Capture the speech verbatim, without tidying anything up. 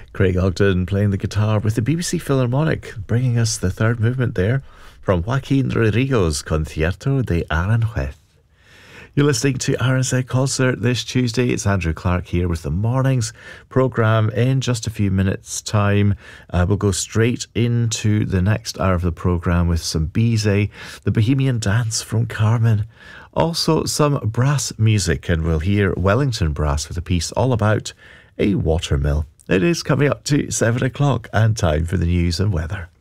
Craig Ogden playing the guitar with the B B C Philharmonic, bringing us the third movement there from Joaquin Rodrigo's Concierto de Aranjuez. You're listening to R S A Concert this Tuesday. It's Andrew Clark here with the morning's programme. In just a few minutes' time, uh, we'll go straight into the next hour of the programme with some Bizet, the Bohemian Dance from Carmen. Also some brass music, and we'll hear Wellington Brass with a piece all about a watermill. It is coming up to seven o'clock and time for the news and weather.